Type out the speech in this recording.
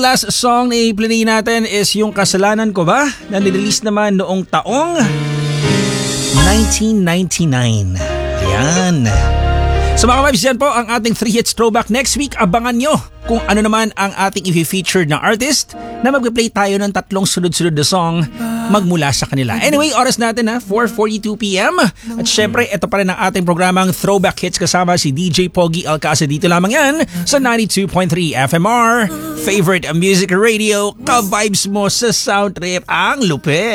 Last song na i-play natin is yung Kasalanan Ko Ba na nirelease naman noong taong 1999. Ayan. So mga vibes, yan po ang ating 3 hits throwback. Next week, abangan nyo kung ano naman ang ating i-featured na artist na mag-play tayo ng 3 sunod-sunod na song magmula sa kanila. Anyway, oras natin 4:42 PM. At syempre, ito pa rin ang ating programang Throwback Hits kasama si DJ Pogi Alcasa. Dito lamang yan sa 92.3 FMR. Favorite music radio, ka-vibes mo sa sound trip ang lupit.